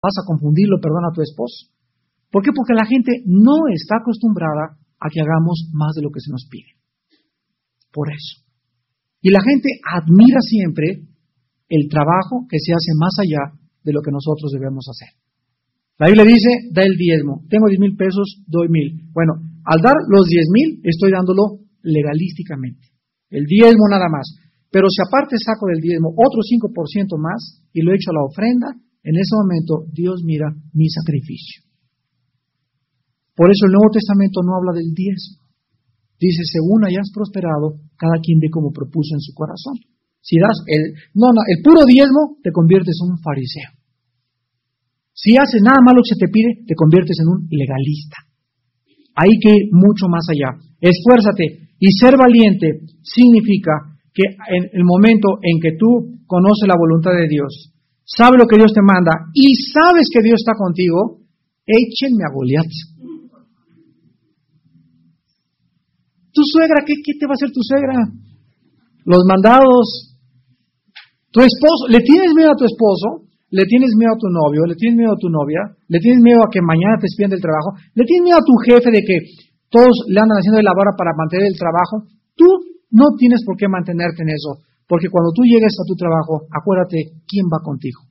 vas a confundirlo, perdona a tu esposo. ¿Por qué? Porque la gente no está acostumbrada a que hagamos más de lo que se nos pide. Por eso. Y la gente admira siempre el trabajo que se hace más allá de lo que nosotros debemos hacer. La Biblia dice, da el diezmo. Tengo 10,000 pesos, doy 1,000. Bueno, al dar los 10,000, estoy dándolo legalísticamente. El diezmo nada más. Pero si aparte saco del diezmo otro 5% más y lo echo a la ofrenda, en ese momento Dios mira mi sacrificio. Por eso el Nuevo Testamento no habla del diezmo. Dice, según hayas prosperado, cada quien ve como propuso en su corazón. Si das el puro diezmo, te conviertes en un fariseo. Si haces nada malo que se te pide, te conviertes en un legalista. Hay que ir mucho más allá. Esfuérzate. Y ser valiente significa que en el momento en que tú conoces la voluntad de Dios, sabes lo que Dios te manda y sabes que Dios está contigo, échenme a Goliat. Tu suegra, ¿qué te va a hacer tu suegra? Los mandados. Tu esposo, ¿le tienes miedo a tu esposo? ¿Le tienes miedo a tu novio? ¿Le tienes miedo a tu novia? ¿Le tienes miedo a que mañana te despidan del trabajo? ¿Le tienes miedo a tu jefe de que todos le andan haciendo de la vara para mantener el trabajo? Tú no tienes por qué mantenerte en eso, porque cuando tú llegues a tu trabajo, acuérdate quién va contigo.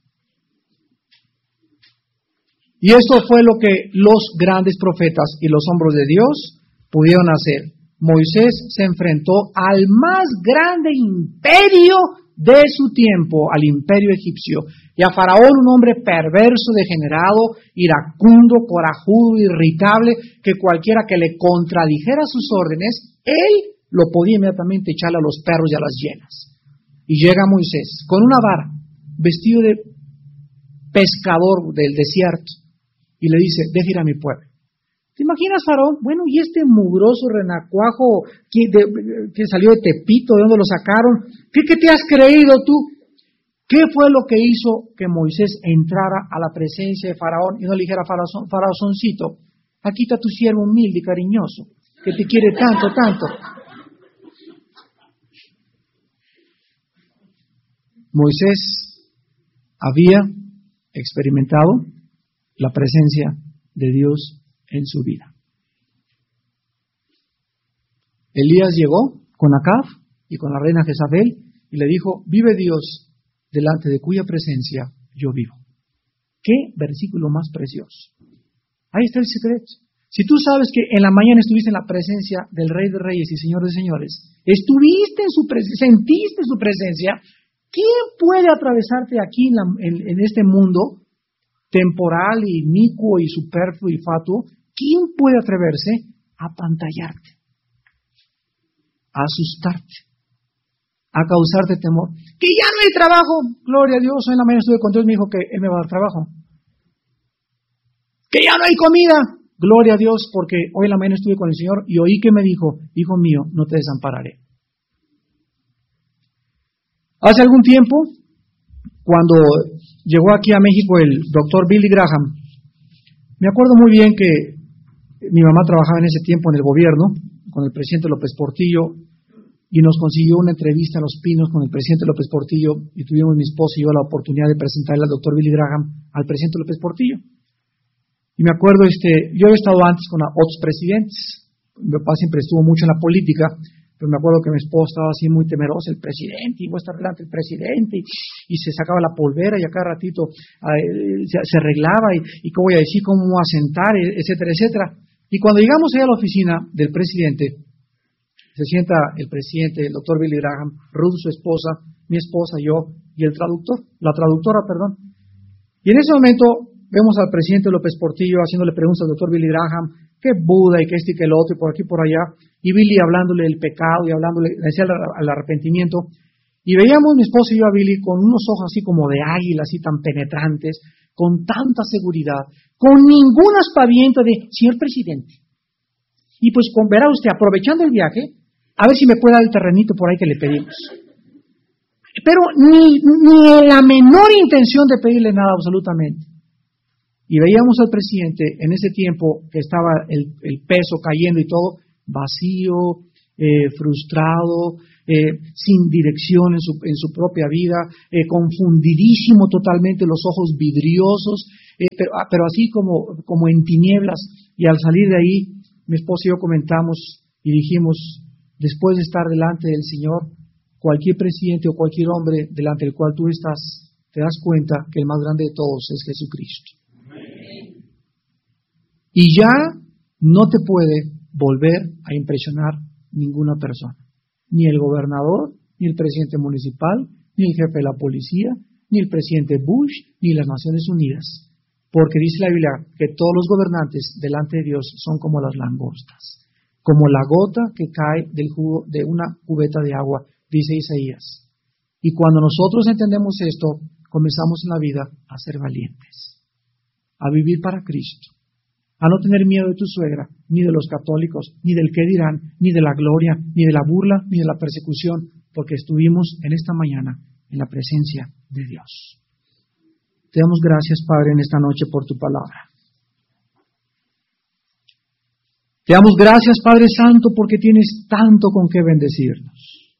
Y esto fue lo que los grandes profetas y los hombres de Dios pudieron hacer. Moisés se enfrentó al más grande imperio de su tiempo, al imperio egipcio, y a Faraón, un hombre perverso, degenerado, iracundo, corajudo, irritable, que cualquiera que le contradijera sus órdenes, él lo podía inmediatamente echarle a los perros y a las hienas. Y llega Moisés con una vara, vestido de pescador del desierto, y le dice, deja ir a mi pueblo. ¿Te imaginas, Faraón? Bueno, y este mugroso renacuajo que salió de Tepito, ¿de dónde lo sacaron? ¿Qué te has creído tú? ¿Qué fue lo que hizo que Moisés entrara a la presencia de Faraón y no le dijera, Faraóncito, aquí está tu siervo humilde y cariñoso, que te quiere tanto, tanto? Moisés había experimentado la presencia de Dios en su vida. Elías llegó con Acab y con la reina Jezabel y le dijo, vive Dios delante de cuya presencia yo vivo. ¿Qué versículo más precioso? Ahí está el secreto. Si tú sabes que en la mañana estuviste en la presencia del Rey de Reyes y Señor de Señores, estuviste en su presencia, sentiste su presencia, ¿quién puede atravesarte aquí en este mundo temporal, inicuo y superfluo y fatuo? ¿Quién puede atreverse a apantallarte, a asustarte, a causarte temor? Que ya no hay trabajo. Gloria a Dios, hoy en la mañana estuve con Dios, me dijo que Él me va a dar trabajo. Que ya no hay comida. Gloria a Dios, porque hoy en la mañana estuve con el Señor y oí que me dijo, hijo mío, no te desampararé. Hace algún tiempo, cuando llegó aquí a México el doctor Billy Graham, me acuerdo muy bien que mi mamá trabajaba en ese tiempo en el gobierno, con el presidente López Portillo, y nos consiguió una entrevista en Los Pinos con el presidente López Portillo, y tuvimos mi esposa y yo la oportunidad de presentarle al doctor Billy Graham al presidente López Portillo. Y me acuerdo, yo he estado antes con otros presidentes, mi papá siempre estuvo mucho en la política, pero me acuerdo que mi esposa estaba así muy temerosa, el presidente, y voy a estar delante del presidente, y se sacaba la polvera, y a cada ratito se arreglaba, y qué voy a decir, cómo voy a sentar, etcétera, etcétera. Y cuando llegamos allá a la oficina del presidente, se sienta el presidente, el doctor Billy Graham, Ruth, su esposa, mi esposa, yo, y la traductora, perdón. Y en ese momento vemos al presidente López Portillo haciéndole preguntas al doctor Billy Graham, que Buda y que este y que el otro, y por aquí y por allá, y Billy hablándole del pecado y hablándole, le decía al arrepentimiento, y veíamos mi esposa y yo a Billy con unos ojos así como de águila, así tan penetrantes, con tanta seguridad, con ningún aspaviento de, señor presidente. Y pues verá usted, aprovechando el viaje, a ver si me puede dar el terrenito por ahí que le pedimos. Pero ni la menor intención de pedirle nada absolutamente. Y veíamos al presidente en ese tiempo que estaba el peso cayendo y todo, vacío, frustrado, sin dirección en su propia vida, confundidísimo totalmente, los ojos vidriosos, pero así como en tinieblas. Y al salir de ahí, mi esposo y yo comentamos y dijimos, después de estar delante del Señor, cualquier presidente o cualquier hombre delante del cual tú estás, te das cuenta que el más grande de todos es Jesucristo. Y ya no te puede volver a impresionar ninguna persona. Ni el gobernador, ni el presidente municipal, ni el jefe de la policía, ni el presidente Bush, ni las Naciones Unidas. Porque dice la Biblia que todos los gobernantes delante de Dios son como las langostas, como la gota que cae del jugo de una cubeta de agua, dice Isaías. Y cuando nosotros entendemos esto, comenzamos en la vida a ser valientes, a vivir para Cristo, a no tener miedo de tu suegra, ni de los católicos, ni del qué dirán, ni de la gloria, ni de la burla, ni de la persecución, porque estuvimos en esta mañana en la presencia de Dios. Te damos gracias, Padre, en esta noche por tu palabra. Te damos gracias, Padre Santo, porque tienes tanto con qué bendecirnos.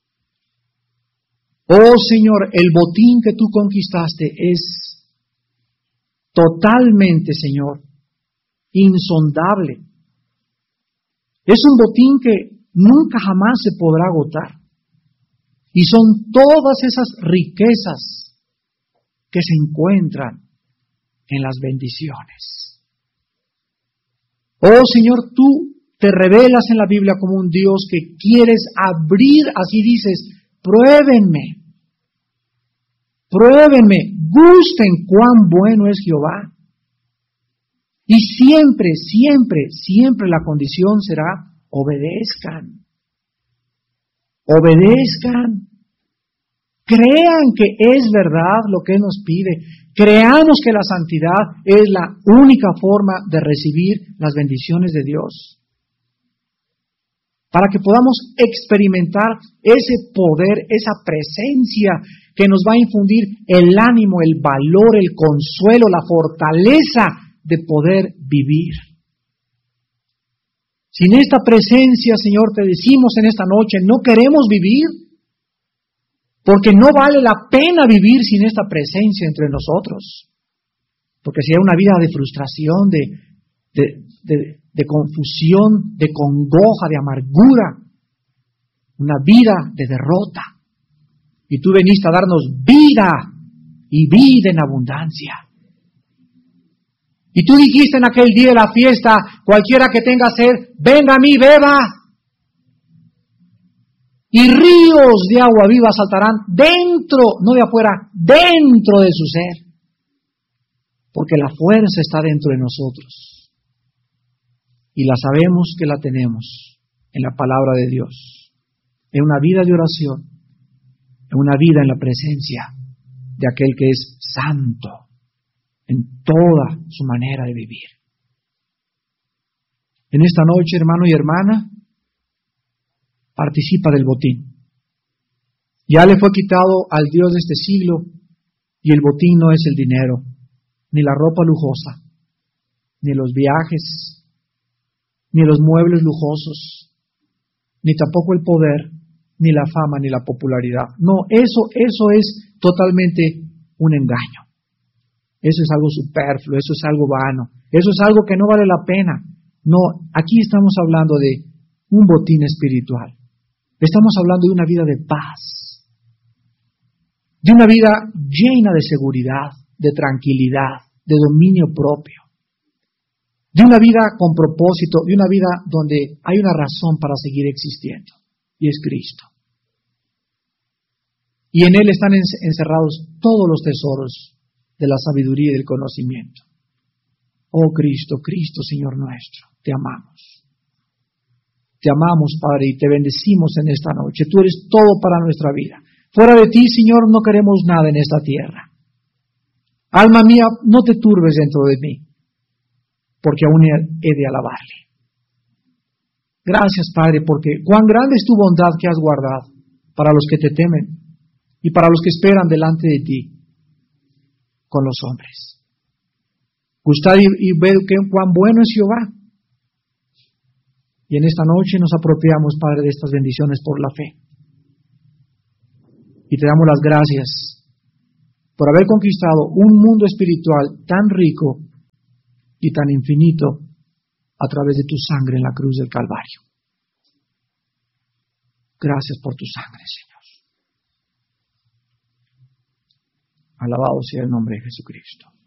Oh Señor, el botín que tú conquistaste es totalmente, Señor, insondable. Es un botín que nunca jamás se podrá agotar. Y son todas esas riquezas que se encuentran en las bendiciones. Oh Señor, tú te revelas en la Biblia como un Dios que quieres abrir, así dices, pruébenme, gusten cuán bueno es Jehová. Y siempre, siempre, siempre la condición será obedezcan. Obedezcan. Crean que es verdad lo que Él nos pide. Creamos que la santidad es la única forma de recibir las bendiciones de Dios. Para que podamos experimentar ese poder, esa presencia que nos va a infundir el ánimo, el valor, el consuelo, la fortaleza de poder vivir. Sin esta presencia, Señor, te decimos en esta noche, no queremos vivir, porque no vale la pena vivir sin esta presencia entre nosotros. Porque sería una vida de frustración, de confusión, de congoja, de amargura, una vida de derrota. Y tú veniste a darnos vida y vida en abundancia. Y tú dijiste en aquel día de la fiesta, cualquiera que tenga sed, venga a mí, beba. Y ríos de agua viva saltarán dentro, no de afuera, dentro de su ser. Porque la fuerza está dentro de nosotros. Y la sabemos que la tenemos en la palabra de Dios. En una vida de oración, en una vida en la presencia de aquel que es santo en toda su manera de vivir. En esta noche, hermano y hermana, participa del botín. Ya le fue quitado al Dios de este siglo y el botín no es el dinero, ni la ropa lujosa, ni los viajes, ni los muebles lujosos, ni tampoco el poder, ni la fama, ni la popularidad. No, eso es totalmente un engaño. Eso es algo superfluo, eso es algo vano, eso es algo que no vale la pena. No, aquí estamos hablando de un botín espiritual. Estamos hablando de una vida de paz, de una vida llena de seguridad, de tranquilidad, de dominio propio, de una vida con propósito, de una vida donde hay una razón para seguir existiendo, y es Cristo. Y en Él están encerrados todos los tesoros de la sabiduría y del conocimiento. Oh Cristo, Cristo, Señor nuestro, te amamos. Te amamos, Padre, y te bendecimos en esta noche. Tú eres todo para nuestra vida. Fuera de ti, Señor, no queremos nada en esta tierra. Alma mía, no te turbes dentro de mí, porque aún he de alabarle. Gracias, Padre, porque cuán grande es tu bondad que has guardado para los que te temen y para los que esperan delante de ti con los hombres. Gustad y ved cuán bueno es Jehová. Y en esta noche nos apropiamos, Padre, de estas bendiciones por la fe. Y te damos las gracias por haber conquistado un mundo espiritual tan rico y tan infinito a través de tu sangre en la cruz del Calvario. Gracias por tu sangre, Señor. Alabado sea el nombre de Jesucristo.